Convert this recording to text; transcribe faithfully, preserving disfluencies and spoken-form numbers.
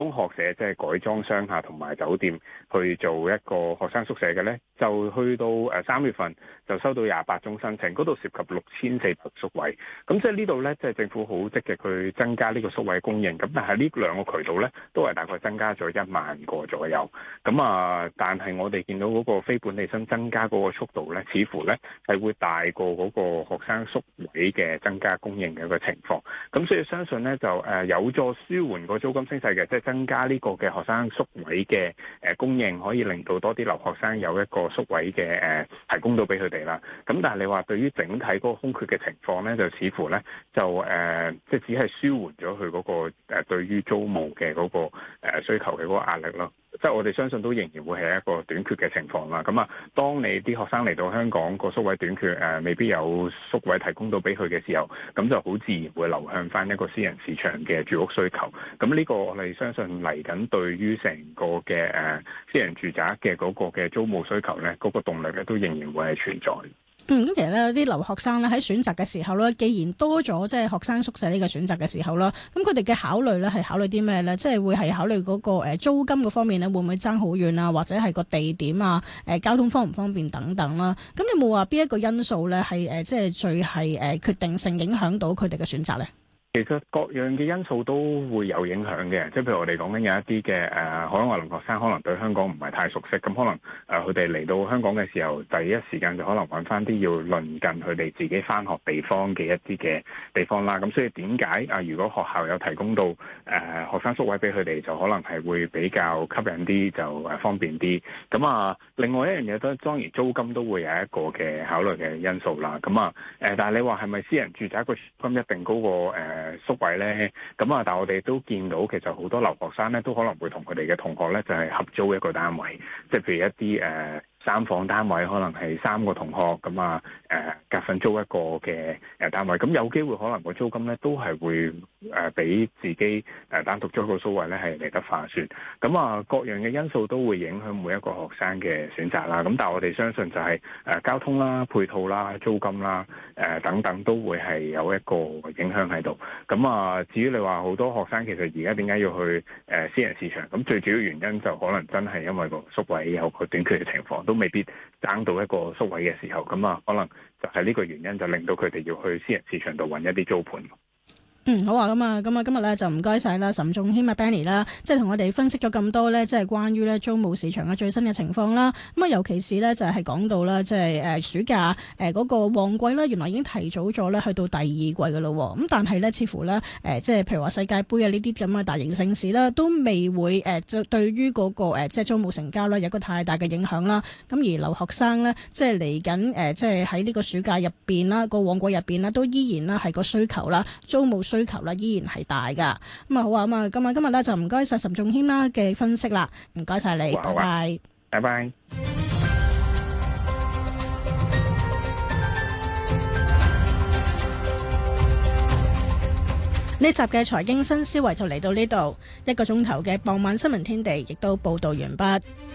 學社即係改裝商廈同埋酒店去做一個學生宿舍嘅呢，就去到誒三月份就收到廿八宗申請，嗰度涉及六千四百宿位。咁即係呢度呢，即係政府好積極去增加呢個宿位供應。咁但係呢兩個渠道呢，都係大概增加咗一萬個左右。咁啊，但係我哋見到嗰個非本地生增加嗰個速度呢，似乎呢係會大過嗰個學生宿位嘅增加供應嘅一個情況。咁所以相信呢，就誒有助舒緩個租金升勢嘅，即係增加呢個嘅學生宿位嘅誒供應，可以令到多啲留學生有一個宿位嘅誒提供到俾佢哋啦。咁但係你話對於整體嗰個空缺嘅情況咧，就似乎咧就誒即係只係舒緩咗佢嗰個誒對於租務嘅嗰個誒需求嘅嗰個壓力咯。即係我哋相信都仍然會係一個短缺嘅情況啦。咁啊，當你啲學生嚟到香港個宿位短缺，誒未必有宿位提供到俾佢嘅時候，咁就好自然會流向翻一個私人市場嘅住屋需求。咁呢個我哋相信嚟緊對於成個嘅誒私人住宅嘅嗰個嘅租務需求咧，嗰個動力咧都仍然會係存在。 嗯，咁其實咧，啲留學生咧喺選擇嘅時候咧，既然多咗即係學生宿舍呢個選擇嘅時候啦，咁佢哋嘅考慮咧係考慮啲咩咧？即係會係考慮嗰個誒租金嗰方面咧，會唔會爭好遠啊？或者係個地點啊、誒交通方唔方便等等啦？咁有冇話邊一個因素咧係誒即係最係誒決定性影響到佢哋嘅選擇咧？ 其實各樣嘅因素都會有影響嘅，即係譬如我哋講緊有一啲嘅誒海外留學生可能對香港唔係太熟悉，咁可能誒佢哋嚟到香港嘅時候，第一時間就可能揾翻啲要鄰近佢哋自己翻學地方嘅一啲嘅地方啦。咁所以點解啊？如果學校有提供到誒、呃、學生宿位俾佢哋，就可能係會比較吸引啲，就誒方便啲。咁啊，另外一樣嘢都當然租金都會有一個嘅考慮嘅因素啦。咁啊誒，但係你話係咪私人住宅個租金一定高過誒？呃誒宿位咧，咁啊，但係我哋都見到其實好多留學生咧，都可能會同佢哋嘅同學咧，就係合租一個單位，即係譬如一啲誒三房單位，可能係三個同學咁啊，誒夾份租一個嘅誒單位，咁有機會可能個租金咧都係會誒比自己誒單獨租一個宿位咧係嚟得划算。咁啊，各樣嘅因素都會影響每一個學生嘅選擇啦。咁但係我哋相信就係誒交通啦、配套啦、租金啦、誒等等都會係有一個影響喺度。咁啊，至於你話好多學生其實而家點解要去誒私人市場？咁最主要原因就可能真係因為個宿位有個短缺嘅情況，都未必爭到一個宿位嘅時候，咁啊，可能就係呢個原因就令到佢哋要去私人市場度揾一啲租盤。 嗯，好啊，咁啊，咁啊，今日咧就唔該晒啦，岑仲謙啊 Benny 啦，即係同我哋分析咗咁多咧，即係關於咧租務市場嘅最新嘅情況啦。咁啊，尤其是咧就係講到啦，即係誒暑假誒嗰個旺季咧，原來已經提早咗咧去到第二季噶啦。咁但係咧，似乎咧誒即係譬如話世界盃啊呢啲咁嘅大型盛事咧，都未會誒就對於嗰個誒即係租務成交咧有一個太大嘅影響啦。咁而留學生咧，即係嚟緊誒即係喺呢個暑假入邊啦，個旺季入邊啦，都依然啦係個需求啦，租務需求啦依然係大噶。咁啊好啊，咁啊今日今日咧就唔該晒岑仲謙啦嘅分析啦，唔該晒你，拜拜， 拜拜。 呢集嘅財經新思維就嚟到呢度，一個鐘頭嘅傍晚新聞天地亦都報道完畢。